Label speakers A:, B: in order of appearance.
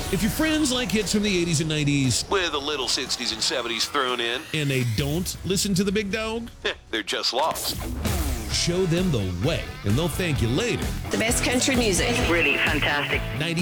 A: If your friends like hits from the 80s and 90s
B: With a little 60s and 70s thrown in,
A: and they don't listen to the big dog,
B: they're just lost.
A: show them the way, and they'll thank you later.
C: The best country music.
D: Really fantastic.
A: 90